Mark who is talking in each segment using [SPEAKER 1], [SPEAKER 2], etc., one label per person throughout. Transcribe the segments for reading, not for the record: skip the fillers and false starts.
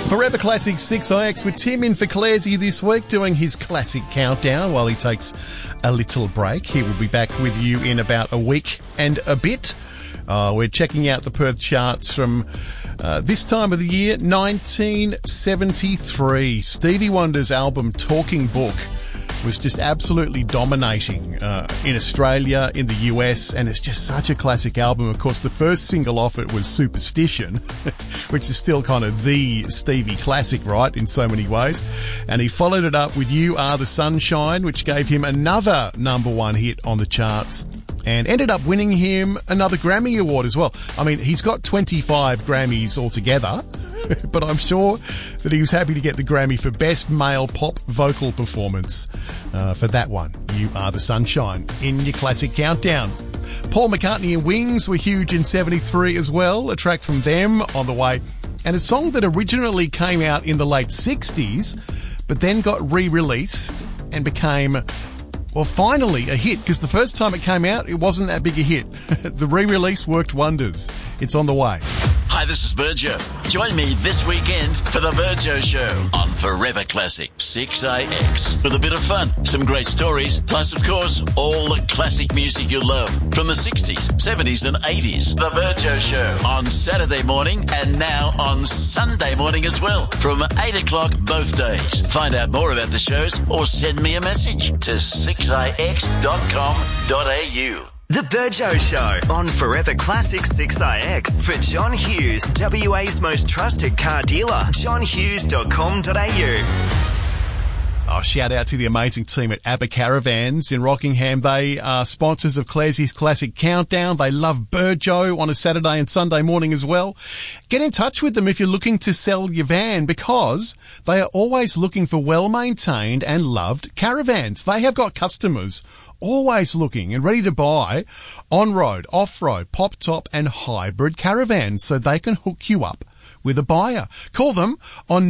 [SPEAKER 1] Forever Classic 6IX with Tim in for Claresy this week doing his classic countdown while he takes a little break. He will be back with you in about a week and a bit. We're checking out the Perth charts from this time of the year, 1973. Stevie Wonder's album Talking Book was just absolutely dominating in Australia, in the US, and it's just such a classic album. Of course, the first single off it was Superstition, which is still kind of the Stevie classic, right, in so many ways. And he followed it up with You Are the Sunshine, which gave him another number one hit on the charts and ended up winning him another Grammy Award as well. I mean, he's got 25 Grammys altogether, but I'm sure that he was happy to get the Grammy for Best Male Pop Vocal Performance for that one. You Are the Sunshine in your classic countdown. Paul McCartney and Wings were huge in 73 as well, a track from them on the way, and a song that originally came out in the late 60s, but then got re-released and became, well, finally a hit, because the first time it came out, it wasn't that big a hit. The re-release worked wonders. It's on the way.
[SPEAKER 2] Hi, this is Virgio. Join me this weekend for the Virgio Show on Forever Classic 6IX. With a bit of fun, some great stories, plus, of course, all the classic music you love from the 60s, 70s and 80s. The Virgio Show on Saturday morning and now on Sunday morning as well from 8 o'clock both days. Find out more about the shows or send me a message to 6ix.com.au.
[SPEAKER 3] The Virgio Show on Forever Classic 6IX for John Hughes, WA's most trusted car dealer, johnhughes.com.au.
[SPEAKER 1] Shout out to the amazing team at ABBA Caravans in Rockingham. They are sponsors of Claresy's Classic Countdown. They love Virgio on a Saturday and Sunday morning as well. Get in touch with them if you're looking to sell your van, because they are always looking for well-maintained and loved caravans. They have got customers always looking and ready to buy on-road, off-road, pop-top and hybrid caravans, so they can hook you up with a buyer. Call them on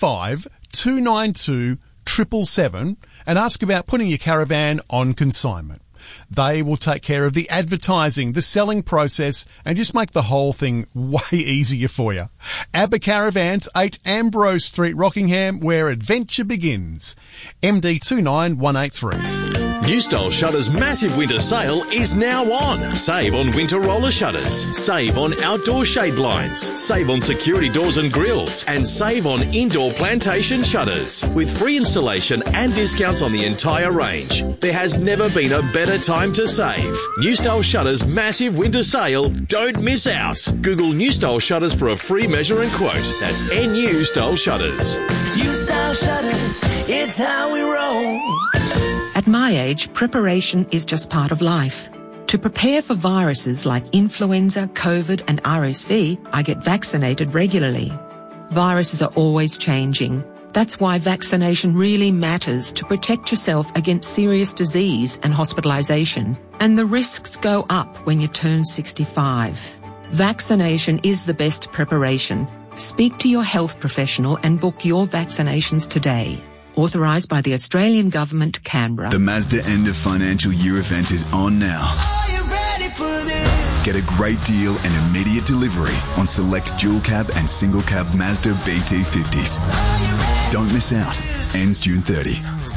[SPEAKER 1] 95 292 777 and ask about putting your caravan on consignment. They will take care of the advertising, the selling process, and just make the whole thing way easier for you. ABBA Caravans, 8 Ambrose Street, Rockingham, where adventure begins. MD 29183.
[SPEAKER 4] New Style Shutters' massive winter sale is now on. Save on winter roller shutters. Save on outdoor shade blinds. Save on security doors and grills. And save on indoor plantation shutters. With free installation and discounts on the entire range. There has never been a better time to save. New Style Shutters' massive winter sale. Don't miss out. Google New Style Shutters for a free measure and quote. That's NU Style Shutters.
[SPEAKER 5] New Style Shutters, it's how we roll.
[SPEAKER 6] At my age, preparation is just part of life. To prepare for viruses like influenza, COVID and RSV, I get vaccinated regularly. Viruses are always changing. That's why vaccination really matters, to protect yourself against serious disease and hospitalisation. And the risks go up when you turn 65. Vaccination is the best preparation. Speak to your health professional and book your vaccinations today. Authorised by the Australian Government, Canberra.
[SPEAKER 7] The Mazda end of financial year event is on now.
[SPEAKER 5] Are you ready for this?
[SPEAKER 7] Get a great deal and immediate delivery on select dual cab and single cab Mazda BT50s. Don't miss out. Ends June 30.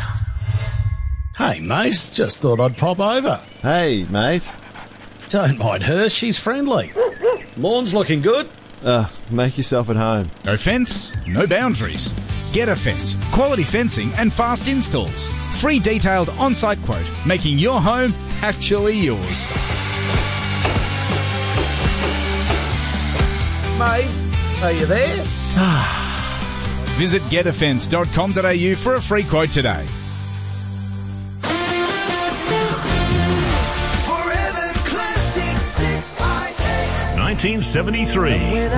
[SPEAKER 8] Hey, mate. Just thought I'd pop over.
[SPEAKER 9] Hey, mate.
[SPEAKER 8] Don't mind her. She's friendly. Lawn's looking good.
[SPEAKER 9] Make yourself at home.
[SPEAKER 10] No fence, no boundaries. Get a Fence. Quality fencing and fast installs. Free detailed on-site quote, making your home actually yours.
[SPEAKER 8] Mate, are you there?
[SPEAKER 10] Visit getafence.com.au for a free quote today.
[SPEAKER 5] Forever Classic 6IX.
[SPEAKER 11] 1973.